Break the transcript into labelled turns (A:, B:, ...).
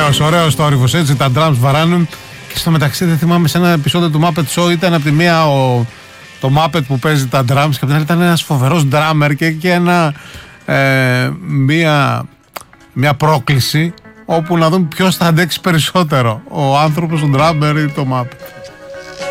A: Ωραίος θόρυβος, έτσι, τα drums βαράνουν. Και στο μεταξύ δεν θυμάμαι, σε ένα επεισόδιο του Muppet Show ήταν από τη μία το Muppet που παίζει τα drums και από την άλλη ήταν ένας φοβερός drummer και μια πρόκληση όπου να δουν ποιος θα αντέξει περισσότερο, ο άνθρωπος, ο drummer ή το Muppet.